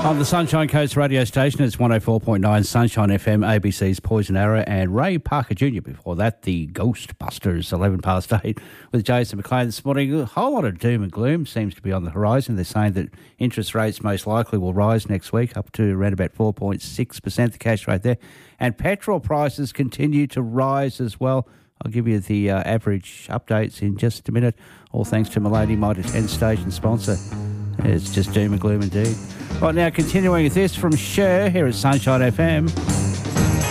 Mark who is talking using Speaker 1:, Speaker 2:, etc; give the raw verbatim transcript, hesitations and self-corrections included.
Speaker 1: On the Sunshine Coast radio station, it's one oh four point nine Sunshine F M, A B C's Poison Arrow, and Ray Parker Junior Before that, the Ghostbusters, eleven past eight, with Jason McLean this morning. A whole lot of doom and gloom seems to be on the horizon. They're saying that interest rates most likely will rise next week, up to around about four point six percent, the cash rate there. And petrol prices continue to rise as well. I'll give you the uh, average updates in just a minute, all thanks to Milady, my ten station sponsor. It's just doom and gloom indeed. Right now, continuing with this from Cher here at Sunshine F M.